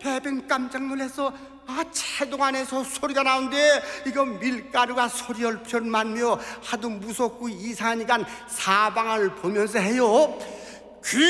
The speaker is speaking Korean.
애빈 깜짝 놀라서 채동 안에서 소리가 나온대. 이거 밀가루가 소리 얼편만며 하도 무섭고 이상하니까 사방을 보면서 해요.